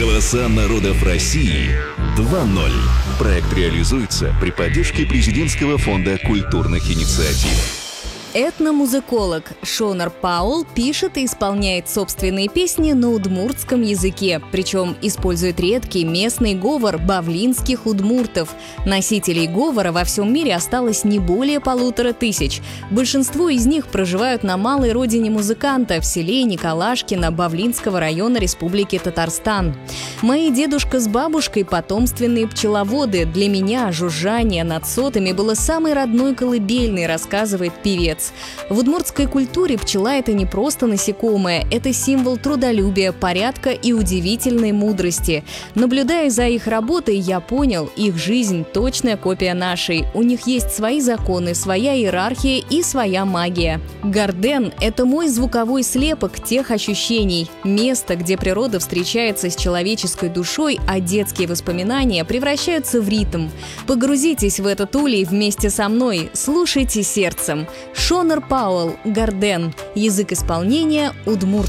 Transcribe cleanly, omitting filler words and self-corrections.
Голоса народов России 2.0. Проект реализуется при поддержке Президентского фонда культурных инициатив. Этномузыколог Шонар Паул пишет и исполняет собственные песни на удмуртском языке, причем использует редкий местный говор бавлинских удмуртов. Носителей говора во всем мире осталось не более 1500. Большинство из них проживают на малой родине музыканта в селе Николашкино Бавлинского района Республики Татарстан. Мои дедушка с бабушкой – потомственные пчеловоды. Для меня жужжание над сотами было самой родной колыбельной, рассказывает певец. В удмуртской культуре пчела – это не просто насекомое, это символ трудолюбия, порядка и удивительной мудрости. Наблюдая за их работой, я понял, их жизнь – точная копия нашей. У них есть свои законы, своя иерархия и своя магия. Гарден – это мой звуковой слепок тех ощущений. Место, где природа встречается с человеческой душой, а детские воспоминания превращаются в ритм. Погрузитесь в этот улей вместе со мной, слушайте сердцем. Шонар Паул, Гарден. Язык исполнения – удмуртский.